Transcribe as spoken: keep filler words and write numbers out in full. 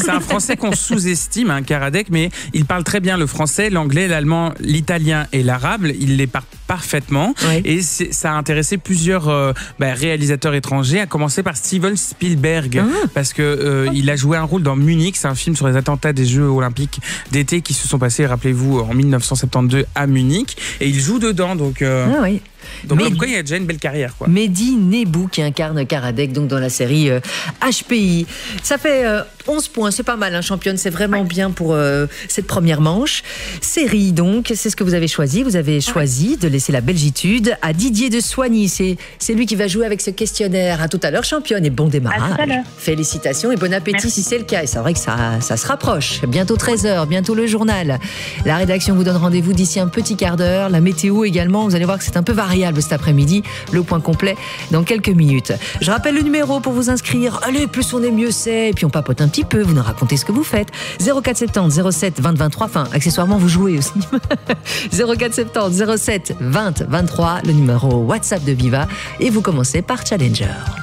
c'est un Français qu'on sous-estime, hein, Karadec, mais il parle très bien le français, l'anglais, l'allemand, l'italien et l'arabe. Il les parle parfaitement. Oui. Et c'est, ça a intéressé plusieurs euh, bah, réalisateurs étrangers, à commencer par Steven Spielberg, ah. parce que euh, il a joué un rôle dans Munich. C'est un film sur les attentats des Jeux Olympiques d'été qui se sont passés, rappelez-vous, en mille neuf cent soixante-douze à Munich. Et il joue dedans, donc. Euh, ah oui. Donc, comme quoi, il y a déjà une belle carrière, quoi. Mehdi Nebou qui incarne Karadec donc dans la série euh, H P I. Ça fait euh, onze points, c'est pas mal, hein, championne, c'est vraiment bien pour euh, cette première manche. Série, donc, c'est ce que vous avez choisi. Vous avez choisi de laisser la belgitude à Didier de Soigny. C'est, c'est lui qui va jouer avec ce questionnaire. À tout à l'heure, championne, et bon démarrage. Félicitations et bon appétit. Merci. Si c'est le cas. Et c'est vrai que ça, ça se rapproche. Bientôt treize heures, bientôt le journal. La rédaction vous donne rendez-vous d'ici un petit quart d'heure. La météo également, vous allez voir que c'est un peu variable cet après-midi. Le point complet dans quelques minutes. Je rappelle le numéro pour vous inscrire. Allez, plus on est, mieux c'est. Et puis on papote un petit peu, vous nous racontez ce que vous faites. zéro quatre soixante-dix zéro sept vingt vingt-trois. Enfin, accessoirement, vous jouez aussi. zéro quatre soixante-dix zéro sept vingt vingt-trois, le numéro WhatsApp de Viva. Et vous commencez par Challenger.